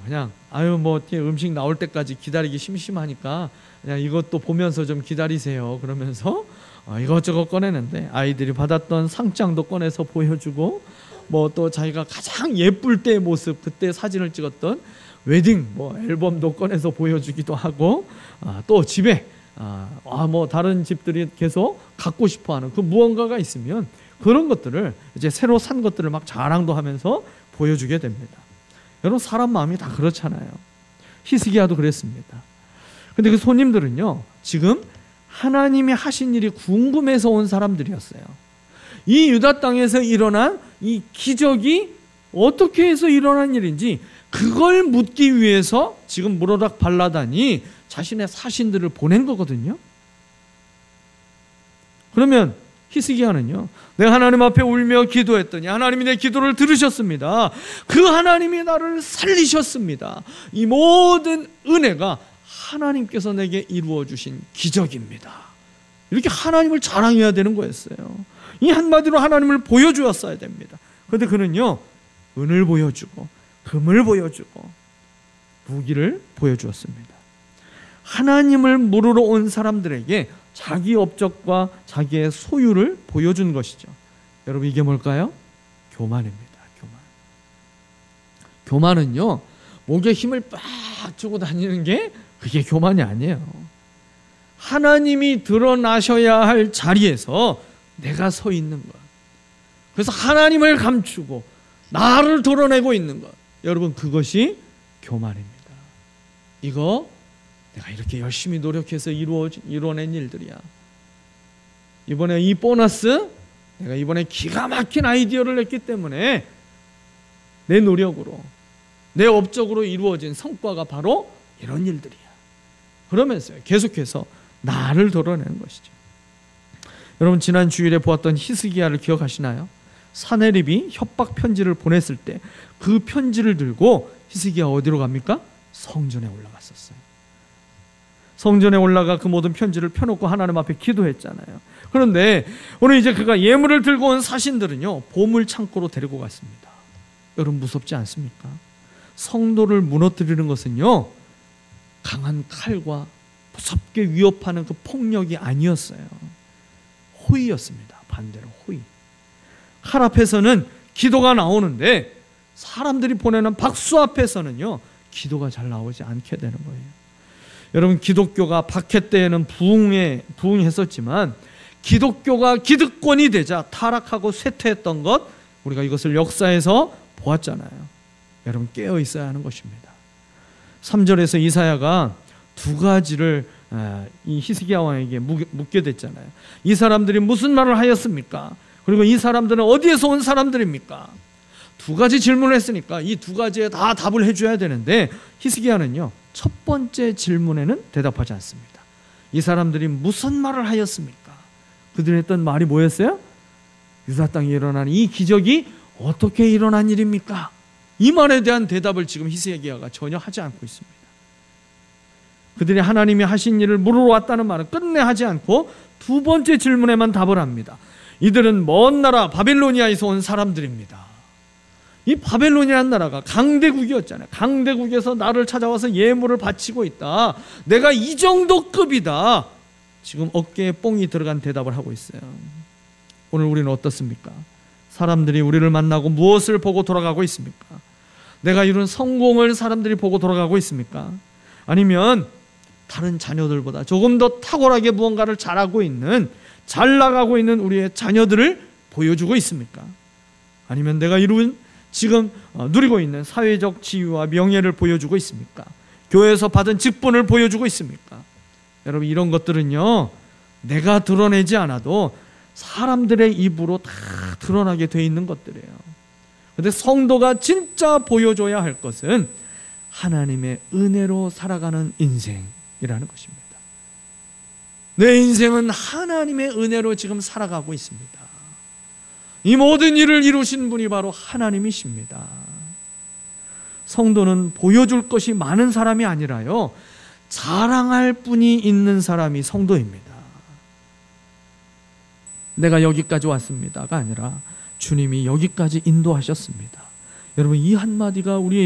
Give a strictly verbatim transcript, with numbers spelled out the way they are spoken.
그냥 아유 뭐 음식 나올 때까지 기다리기 심심하니까 그냥 이것도 보면서 좀 기다리세요 그러면서 이것저것 꺼내는데, 아이들이 받았던 상장도 꺼내서 보여주고, 뭐 또 자기가 가장 예쁠 때의 모습, 그때 사진을 찍었던 웨딩 뭐 앨범도 꺼내서 보여주기도 하고, 아, 또 집에 아 뭐 다른 집들이 계속 갖고 싶어하는 그 무언가가 있으면 그런 것들을 이제 새로 산 것들을 막 자랑도 하면서 보여주게 됩니다. 여러분, 사람 마음이 다 그렇잖아요. 히스기야도 그랬습니다. 근데 그 손님들은요, 지금 하나님이 하신 일이 궁금해서 온 사람들이었어요. 이 유다 땅에서 일어난 이 기적이 어떻게 해서 일어난 일인지 그걸 묻기 위해서 지금 무로닥 발라단이 자신의 사신들을 보낸 거거든요. 그러면 히스기야는요, 내가 하나님 앞에 울며 기도했더니 하나님이 내 기도를 들으셨습니다. 그 하나님이 나를 살리셨습니다. 이 모든 은혜가 하나님께서 내게 이루어 주신 기적입니다. 이렇게 하나님을 자랑해야 되는 거였어요. 이 한마디로 하나님을 보여주었어야 됩니다. 그런데 그는요, 은을 보여주고 금을 보여주고 무기를 보여주었습니다. 하나님을 물으러 온 사람들에게 자기 업적과 자기의 소유를 보여준 것이죠. 여러분, 이게 뭘까요? 교만입니다. 교만. 교만은요, 목에 힘을 빡 주고 다니는 게 그게 교만이 아니에요. 하나님이 드러나셔야 할 자리에서 내가 서 있는 것. 그래서 하나님을 감추고 나를 드러내고 있는 것. 여러분, 그것이 교만입니다. 이거 내가 이렇게 열심히 노력해서 이루어, 이루어낸 일들이야. 이번에 이 보너스, 내가 이번에 기가 막힌 아이디어를 냈기 때문에 내 노력으로, 내 업적으로 이루어진 성과가 바로 이런 일들이야. 그러면서요, 계속해서 나를 드러내는 것이죠. 여러분, 지난 주일에 보았던 히스기야를 기억하시나요? 사네립이 협박 편지를 보냈을 때 그 편지를 들고 히스기야 어디로 갑니까? 성전에 올라갔었어요. 성전에 올라가 그 모든 편지를 펴놓고 하나님 앞에 기도했잖아요. 그런데 오늘 이제 그가 예물을 들고 온 사신들은요, 보물 창고로 데리고 갔습니다. 여러분, 무섭지 않습니까? 성도를 무너뜨리는 것은요, 강한 칼과 무섭게 위협하는 그 폭력이 아니었어요. 호의였습니다. 반대로 호의. 칼 앞에서는 기도가 나오는데 사람들이 보내는 박수 앞에서는요, 기도가 잘 나오지 않게 되는 거예요. 여러분, 기독교가 박해 때에는 부흥에, 부흥했었지만 기독교가 기득권이 되자 타락하고 쇠퇴했던 것, 우리가 이것을 역사에서 보았잖아요. 여러분, 깨어 있어야 하는 것입니다. 삼 절에서 이사야가 두 가지를 이 히스기야 왕에게 묻게 됐잖아요. 이 사람들이 무슨 말을 하였습니까? 그리고 이 사람들은 어디에서 온 사람들입니까? 두 가지 질문을 했으니까 이 두 가지에 다 답을 해줘야 되는데, 히스기야는요, 첫 번째 질문에는 대답하지 않습니다. 이 사람들이 무슨 말을 하였습니까? 그들이 했던 말이 뭐였어요? 유다 땅에 일어난 이 기적이 어떻게 일어난 일입니까? 이 말에 대한 대답을 지금 히스기야가 전혀 하지 않고 있습니다. 그들이 하나님이 하신 일을 물으러 왔다는 말은 끝내 하지 않고 두 번째 질문에만 답을 합니다. 이들은 먼 나라 바빌로니아에서 온 사람들입니다. 이 바벨론이라는 나라가 강대국이었잖아요. 강대국에서 나를 찾아와서 예물을 바치고 있다. 내가 이 정도 급이다. 지금 어깨에 뽕이 들어간 대답을 하고 있어요. 오늘 우리는 어떻습니까? 사람들이 우리를 만나고 무엇을 보고 돌아가고 있습니까? 내가 이룬 성공을 사람들이 보고 돌아가고 있습니까? 아니면 다른 자녀들보다 조금 더 탁월하게 무언가를 잘하고 있는, 잘 나가고 있는 우리의 자녀들을 보여주고 있습니까? 아니면 내가 이룬 지금 누리고 있는 사회적 지위와 명예를 보여주고 있습니까? 교회에서 받은 직분을 보여주고 있습니까? 여러분, 이런 것들은요, 내가 드러내지 않아도 사람들의 입으로 다 드러나게 돼 있는 것들이에요. 그런데 성도가 진짜 보여줘야 할 것은 하나님의 은혜로 살아가는 인생이라는 것입니다. 내 인생은 하나님의 은혜로 지금 살아가고 있습니다. 이 모든 일을 이루신 분이 바로 하나님이십니다. 성도는 보여줄 것이 많은 사람이 아니라요, 자랑할 뿐이 있는 사람이 성도입니다. 내가 여기까지 왔습니다가 아니라 주님이 여기까지 인도하셨습니다. 여러분, 이 한마디가 우리의